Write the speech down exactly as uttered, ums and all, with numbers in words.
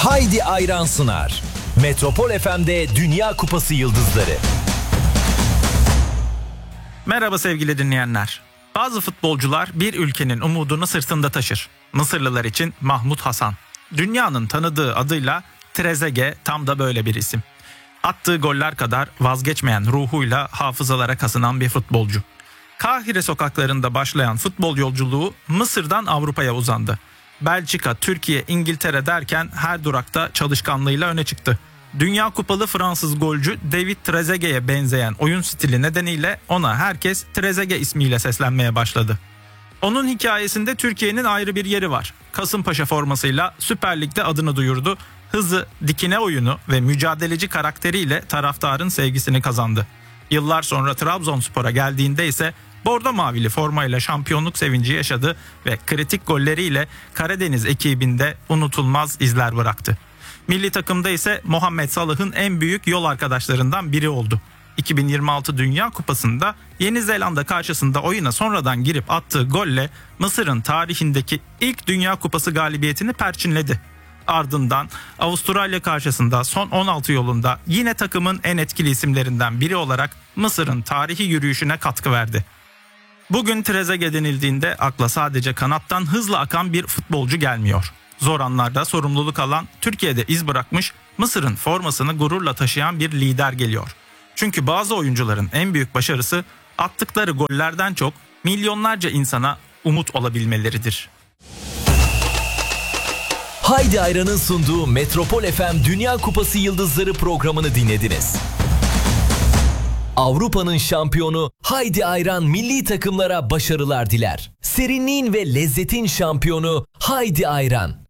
Haydi Ayran sunar. Metropol F M'de Dünya Kupası Yıldızları. Merhaba sevgili dinleyenler. Bazı futbolcular bir ülkenin umudunu sırtında taşır. Mısırlılar için Mahmut Hasan. Dünyanın tanıdığı adıyla Trezeguet tam da böyle bir isim. Attığı goller kadar vazgeçmeyen ruhuyla hafızalara kazınan bir futbolcu. Kahire sokaklarında başlayan futbol yolculuğu Mısır'dan Avrupa'ya uzandı. Belçika, Türkiye, İngiltere derken her durakta çalışkanlığıyla öne çıktı. Dünya Kupalı Fransız golcü David Trezeguet'e benzeyen oyun stili nedeniyle ona herkes Trezeguet ismiyle seslenmeye başladı. Onun hikayesinde Türkiye'nin ayrı bir yeri var. Kasımpaşa formasıyla Süper Lig'de adını duyurdu. Hızı, dikine oyunu ve mücadeleci karakteriyle taraftarın sevgisini kazandı. Yıllar sonra Trabzonspor'a geldiğinde ise bordo mavili formayla şampiyonluk sevinci yaşadı ve kritik golleriyle Karadeniz ekibinde unutulmaz izler bıraktı. Milli takımda ise Muhammed Salah'ın en büyük yol arkadaşlarından biri oldu. iki bin yirmi altı Dünya Kupası'nda Yeni Zelanda karşısında oyuna sonradan girip attığı golle Mısır'ın tarihindeki ilk Dünya Kupası galibiyetini perçinledi. Ardından Avustralya karşısında son on altı yolunda yine takımın en etkili isimlerinden biri olarak Mısır'ın tarihi yürüyüşüne katkı verdi. Bugün Trezeguet denildiğinde akla sadece kanattan hızla akan bir futbolcu gelmiyor. Zor anlarda sorumluluk alan, Türkiye'de iz bırakmış, Mısır'ın formasını gururla taşıyan bir lider geliyor. Çünkü bazı oyuncuların en büyük başarısı attıkları gollerden çok milyonlarca insana umut olabilmeleridir. Haydi Ayran'ın sunduğu Metropol F M Dünya Kupası Yıldızları programını dinlediniz. Avrupa'nın şampiyonu Haydi Ayran milli takımlara başarılar diler. Serinliğin ve lezzetin şampiyonu Haydi Ayran.